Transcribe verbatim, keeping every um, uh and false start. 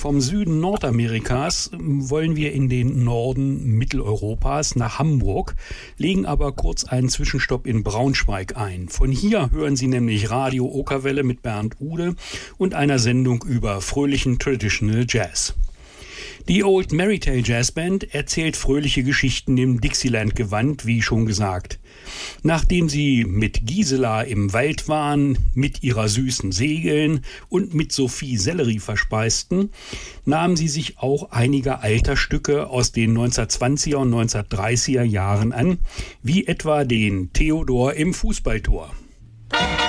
Vom Süden Nordamerikas wollen wir in den Norden Mitteleuropas nach Hamburg, legen aber kurz einen Zwischenstopp in Braunschweig ein. Von hier hören Sie nämlich Radio Okerwelle mit Bernd Ude und einer Sendung über fröhlichen Traditional Jazz. Die Old Merrytale Jazz Band erzählt fröhliche Geschichten im Dixieland-Gewand, wie schon gesagt. Nachdem sie mit Gisela im Wald waren, mit ihrer süßen Segeln und mit Sophie Sellerie verspeisten, nahmen sie sich auch einiger alter Stücke aus den neunzehnhundertzwanziger und neunzehnhundertdreißiger Jahren an, wie etwa den Theodor im Fußballtor.